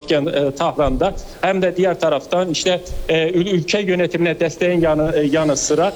başkent Tahran'da hem de diğer taraftan işte ülke yönetimine desteğin yanı sıra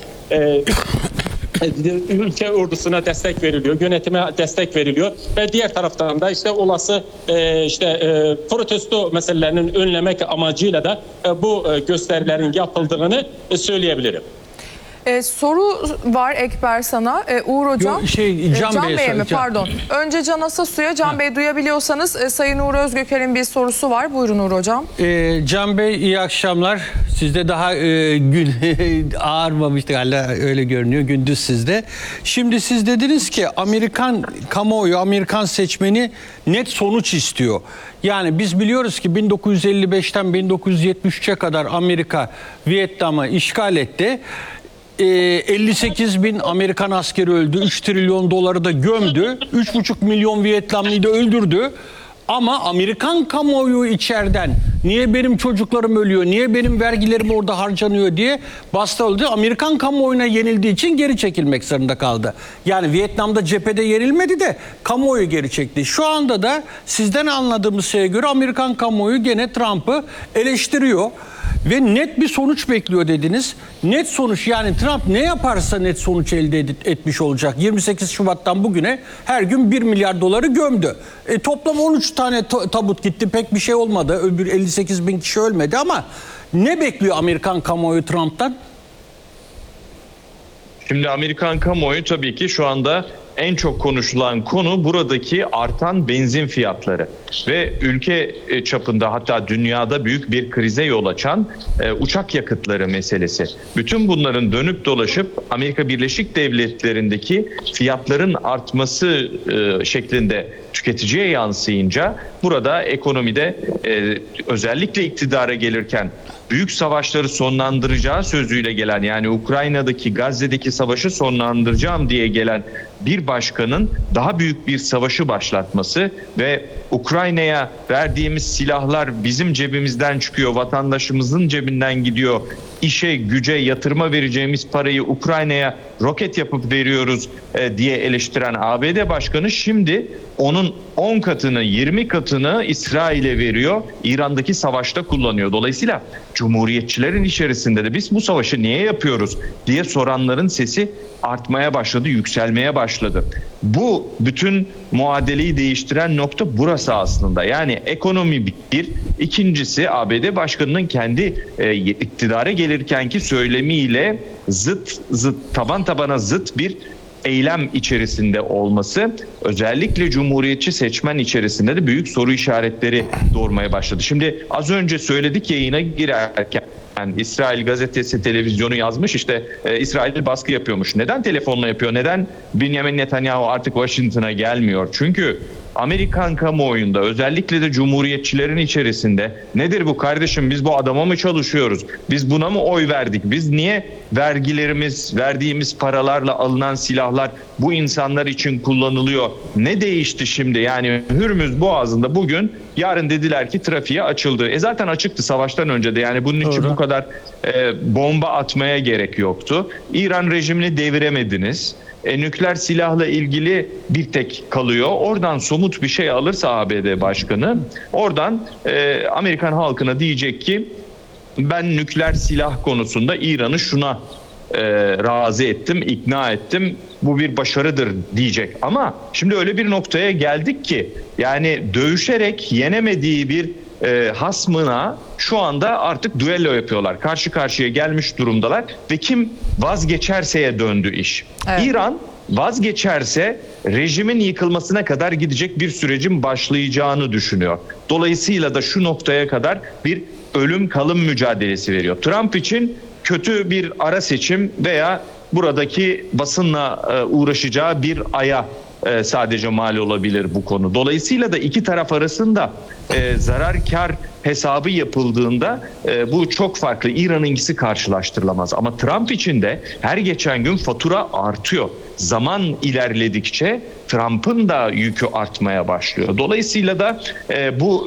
ülke ordusuna destek veriliyor, yönetime destek veriliyor ve diğer taraftan da işte olası protesto meselelerinin önlemek amacıyla da bu gösterilerin yapıldığını söyleyebilirim. Soru var Ekber sana. Uğur Hocam. Can Bey'e mi? Pardon. Önce Can Asasu'ya. Can Bey duyabiliyorsanız Sayın Uğur Özgöker'in bir sorusu var. Buyurun Uğur Hocam. Can Bey iyi akşamlar. Sizde daha gün ağarmamıştı, hala öyle görünüyor. Gündüz sizde. Şimdi siz dediniz ki Amerikan kamuoyu, Amerikan seçmeni net sonuç istiyor. Yani biz biliyoruz ki 1955'ten 1973'e kadar Amerika Vietnam'ı işgal etti. 58 bin Amerikan askeri öldü. 3 trilyon doları da gömdü. 3,5 milyon Vietnamlıyı da öldürdü. Ama Amerikan kamuoyu içeriden niye benim çocuklarım ölüyor, niye benim vergilerim orada harcanıyor diye bastırıldı. Amerikan kamuoyuna yenildiği için geri çekilmek zorunda kaldı. Yani Vietnam'da cephede yenilmedi de kamuoyu geri çekti. Şu anda da sizden anladığımız şeye göre Amerikan kamuoyu gene Trump'ı eleştiriyor. Ve net bir sonuç bekliyor dediniz. Net sonuç, yani Trump ne yaparsa net sonuç elde etmiş olacak. 28 Şubat'tan bugüne her gün 1 milyar doları gömdü. Toplam 13 tane tabut gitti, pek bir şey olmadı. Öbür 58 bin kişi ölmedi ama ne bekliyor Amerikan kamuoyu Trump'tan? Şimdi Amerikan kamuoyu tabii ki şu anda en çok konuşulan konu buradaki artan benzin fiyatları ve ülke çapında, hatta dünyada büyük bir krize yol açan uçak yakıtları meselesi. Bütün bunların dönüp dolaşıp Amerika Birleşik Devletleri'ndeki fiyatların artması şeklinde tüketiciye yansıyınca burada ekonomide özellikle iktidara gelirken büyük savaşları sonlandıracağı sözüyle gelen, yani Ukrayna'daki, Gazze'deki savaşı sonlandıracağım diye gelen bir başkanın daha büyük bir savaşı başlatması ve Ukrayna'ya verdiğimiz silahlar bizim cebimizden çıkıyor, vatandaşımızın cebinden gidiyor, işe, güce, yatırıma vereceğimiz parayı Ukrayna'ya roket yapıp veriyoruz diye eleştiren ABD Başkanı şimdi onun 10 katını, 20 katını İsrail'e veriyor, İran'daki savaşta kullanıyor. Dolayısıyla Cumhuriyetçilerin içerisinde de biz bu savaşı niye yapıyoruz diye soranların sesi artmaya başladı, yükselmeye başladı. Bu bütün muadeleyi değiştiren nokta burası aslında. Yani ekonomi bir, ikincisi ABD Başkanı'nın kendi iktidara gelirkenki söylemiyle taban tabana zıt bir eylem içerisinde olması, özellikle Cumhuriyetçi seçmen içerisinde de büyük soru işaretleri doğurmaya başladı. Şimdi az önce söyledik yayına girerken, yani İsrail gazetesi, televizyonu yazmış, işte İsrail baskı yapıyormuş. Neden telefonla yapıyor? Neden Benjamin Netanyahu artık Washington'a gelmiyor? Çünkü Amerikan kamuoyunda, özellikle de Cumhuriyetçilerin içerisinde nedir bu kardeşim, biz bu adama mı çalışıyoruz? Biz buna mı oy verdik? Biz niye vergilerimiz, verdiğimiz paralarla alınan silahlar bu insanlar için kullanılıyor? Ne değişti şimdi? Yani Hürmüz Boğazı'nda bugün, yarın dediler ki trafiğe açıldı. Zaten açıktı savaştan önce de, yani bunun için bu kadar bomba atmaya gerek yoktu. İran rejimini deviremediniz. Nükleer silahla ilgili bir tek kalıyor. Oradan somut bir şey alırsa ABD Başkanı, oradan Amerikan halkına diyecek ki ben nükleer silah konusunda İran'ı şuna razı ettim, ikna ettim, bu bir başarıdır diyecek. Ama şimdi öyle bir noktaya geldik ki, yani dövüşerek yenemediği bir hasmına şu anda artık düello yapıyorlar. Karşı karşıya gelmiş durumdalar ve kim vazgeçerseye döndü iş. Evet. İran vazgeçerse rejimin yıkılmasına kadar gidecek bir sürecin başlayacağını düşünüyor. Dolayısıyla da şu noktaya kadar bir ölüm kalım mücadelesi veriyor. Trump için kötü bir ara seçim veya buradaki basınla uğraşacağı bir aya sadece mal olabilir bu konu. Dolayısıyla da iki taraf arasında zarar kar hesabı yapıldığında bu çok farklı. İran'ınkisi karşılaştırılamaz. Ama Trump için de her geçen gün fatura artıyor. Zaman ilerledikçe Trump'ın da yükü artmaya başlıyor. Dolayısıyla da bu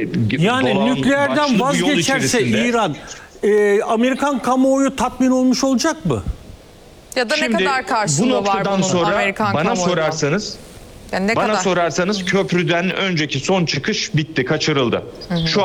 yani nükleerden vazgeçerse İran, Amerikan kamuoyu tatmin olmuş olacak mı? Ya da ne kadar karşılığı var bunun sonra Amerikan bana kamuoyundan? sorarsanız, yani sorarsanız köprüden önceki son çıkış bitti, kaçırıldı. Şu